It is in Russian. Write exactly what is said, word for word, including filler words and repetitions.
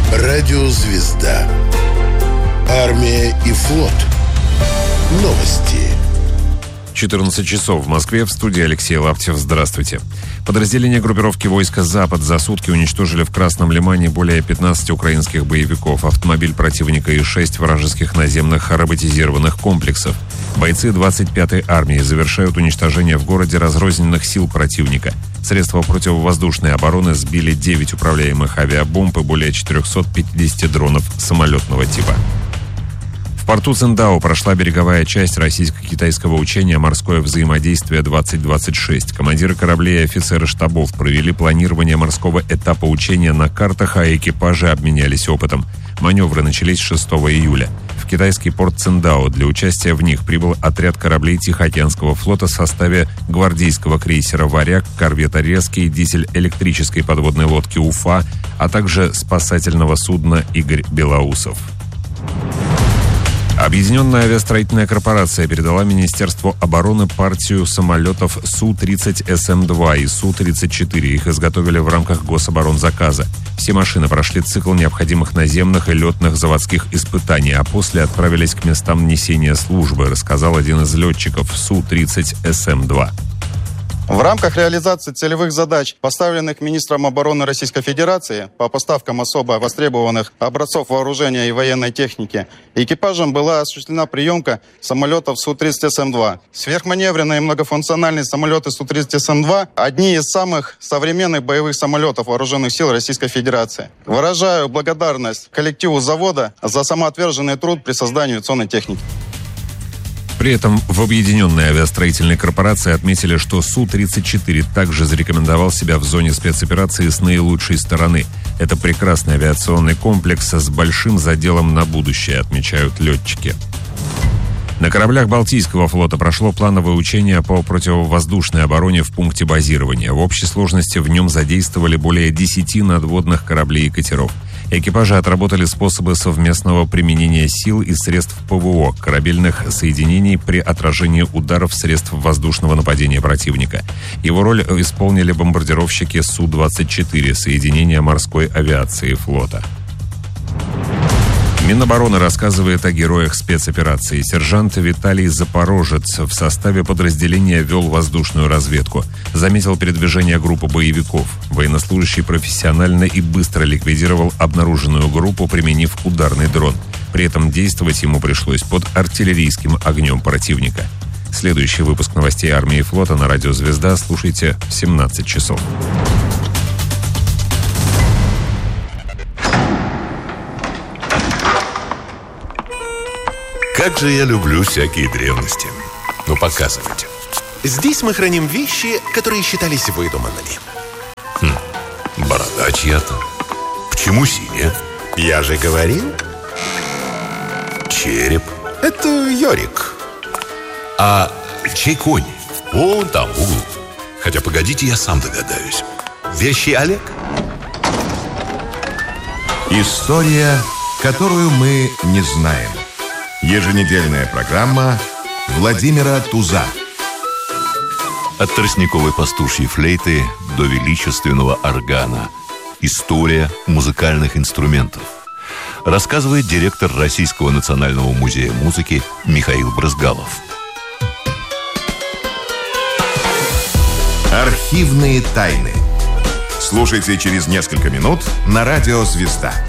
Радиозвезда. Армия и флот. Новости. четырнадцать часов в Москве. В студии Алексей Лаптев. Здравствуйте. Подразделения группировки войска «Запад» за сутки уничтожили в Красном Лимане более пятнадцати украинских боевиков, автомобиль противника и шесть вражеских наземных роботизированных комплексов. Бойцы двадцать пятой армии завершают уничтожение в городе разрозненных сил противника. Средства противовоздушной обороны сбили девять управляемых авиабомб и более четырехсот пятидесяти дронов самолетного типа. В порту Циндао прошла береговая часть российско-китайского учения «Морское взаимодействие-двадцать двадцать шесть». Командиры кораблей и офицеры штабов провели планирование морского этапа учения на картах, а экипажи обменялись опытом. Маневры начались шестого июля. В китайский порт Циндао для участия в них прибыл отряд кораблей Тихоокеанского флота в составе гвардейского крейсера «Варяг», корвета «Резкий», дизель-электрической подводной лодки «Уфа», а также спасательного судна «Игорь Белоусов». Объединенная авиастроительная корпорация передала Министерству обороны партию самолетов Су тридцать Эс Эм два и Су тридцать четыре. Их изготовили в рамках гособоронзаказа. Все машины прошли цикл необходимых наземных и летных заводских испытаний, а после отправились к местам несения службы, рассказал один из летчиков Су тридцать Эс Эм два. В рамках реализации целевых задач, поставленных министром обороны Российской Федерации по поставкам особо востребованных образцов вооружения и военной техники, экипажем была осуществлена приемка самолетов Су тридцать Эс Эм два. Сверхманевренные и многофункциональные самолеты Су тридцать Эс Эм два – одни из самых современных боевых самолетов вооруженных сил Российской Федерации. Выражаю благодарность коллективу завода за самоотверженный труд при создании авиационной техники. При этом в Объединенной авиастроительной корпорации отметили, что Су тридцать четыре также зарекомендовал себя в зоне спецоперации с наилучшей стороны. Это прекрасный авиационный комплекс с большим заделом на будущее, отмечают летчики. На кораблях Балтийского флота прошло плановое учение по противовоздушной обороне в пункте базирования. В общей сложности в нем задействовали более десяти надводных кораблей и катеров. Экипажи отработали способы совместного применения сил и средств Пэ Вэ О, корабельных соединений при отражении ударов средств воздушного нападения противника. Его роль исполнили бомбардировщики Су двадцать четыре, соединения морской авиации флота. Минобороны рассказывает о героях спецоперации. Сержант Виталий Запорожец в составе подразделения вел воздушную разведку. Заметил передвижение группы боевиков. Военнослужащий профессионально и быстро ликвидировал обнаруженную группу, применив ударный дрон. При этом действовать ему пришлось под артиллерийским огнем противника. Следующий выпуск новостей армии и флота на радио «Звезда» слушайте в семнадцать часов. Как же я люблю всякие древности. Ну, показывайте. Здесь мы храним вещи, которые считались выдуманными. Хм, борода чья-то. Почему синяя? Я же говорил. Череп. Это Йорик. А чей конь? Вон там, в углу. Хотя, погодите, я сам догадаюсь. Вещи Олег. История, которую мы не знаем. Еженедельная программа Владимира Туза. От тростниковой пастушьей флейты до величественного органа. История музыкальных инструментов. Рассказывает директор Российского национального музея музыки Михаил Брызгалов. Архивные тайны. Слушайте через несколько минут на радио «Звезда».